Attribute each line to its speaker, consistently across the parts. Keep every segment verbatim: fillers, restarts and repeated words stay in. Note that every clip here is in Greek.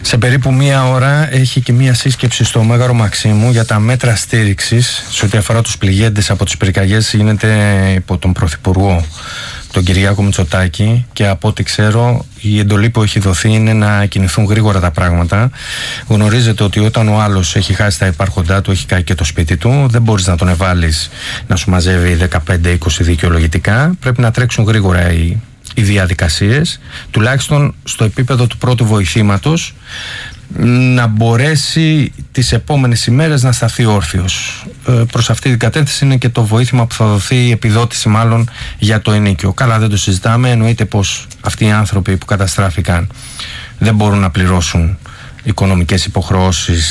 Speaker 1: Σε περίπου μία ώρα έχει και μία σύσκεψη στο Μέγαρο Μαξίμου για τα μέτρα στήριξης σε ό,τι αφορά τους πληγέντες από τις πυρκαγιές. Γίνεται υπό τον Πρωθυπουργό, τον Κυριάκο Μητσοτάκη, και από ό,τι ξέρω η εντολή που έχει δοθεί είναι να κινηθούν γρήγορα τα πράγματα. Γνωρίζετε ότι όταν ο άλλος έχει χάσει τα υπάρχοντά του, έχει καεί και το σπίτι του, δεν μπορείς να τον ευάλεις να σου μαζεύει δεκαπέντε είκοσι δικαιολογητικά. Πρέπει να τρέξουν γρήγορα οι, οι διαδικασίες, τουλάχιστον στο επίπεδο του πρώτου βοηθήματος, να μπορέσει τις επόμενες ημέρες να σταθεί όρθιος. Ε, προς αυτή την κατεύθυνση είναι και το βοήθημα που θα δοθεί, η επιδότηση μάλλον, για το ενοίκιο. Καλά, δεν το συζητάμε, εννοείται πως αυτοί οι άνθρωποι που καταστράφηκαν δεν μπορούν να πληρώσουν οικονομικές υποχρεώσεις,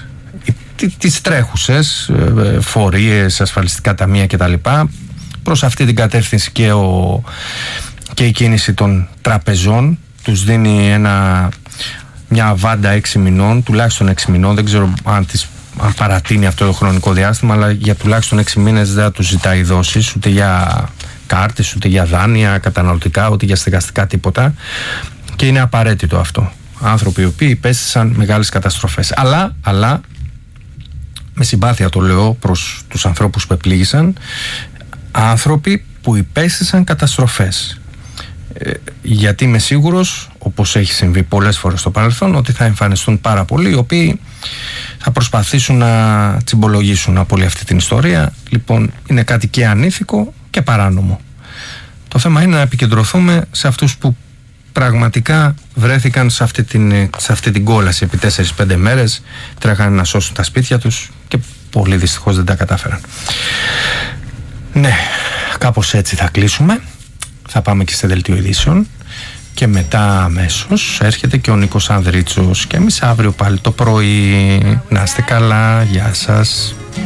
Speaker 1: τις τρέχουσες, φορείες, ασφαλιστικά ταμεία κτλ. Προς αυτή την κατεύθυνση και, ο, και η κίνηση των τραπεζών τους δίνει ένα... μια βάντα έξι μηνών, τουλάχιστον έξι μηνών, δεν ξέρω αν, τις, αν παρατείνει αυτό το χρονικό διάστημα, αλλά για τουλάχιστον έξι μήνες δεν θα τους ζητάει δόσεις, ούτε για κάρτες, ούτε για δάνεια καταναλωτικά, ούτε για στεγαστικά τίποτα, και είναι απαραίτητο αυτό. Άνθρωποι οι οποίοι υπέστησαν μεγάλες καταστροφές. Αλλά, αλλά, με συμπάθεια το λέω προς τους ανθρώπους που επλήγησαν, άνθρωποι που υπέστησαν καταστροφές. Ε, γιατί είμαι σίγουρος, όπως έχει συμβεί πολλές φορές στο παρελθόν, ότι θα εμφανιστούν πάρα πολλοί οι οποίοι θα προσπαθήσουν να τσιμπολογήσουν από όλη αυτή την ιστορία. Λοιπόν, είναι κάτι και ανήθικο και παράνομο. Το θέμα είναι να επικεντρωθούμε σε αυτούς που πραγματικά βρέθηκαν σε αυτή την, σε αυτή την κόλαση επί τέσσερις πέντε μέρες, τρέχανε να σώσουν τα σπίτια τους και πολλοί δυστυχώς δεν τα κατάφεραν. Ναι, κάπως έτσι θα κλείσουμε. Θα πάμε και σε δελτίο ειδήσεων και μετά αμέσως έρχεται και ο Νίκος Ανδρίτσος και εμείς αύριο πάλι το πρωί. Να είστε καλά, γεια σας.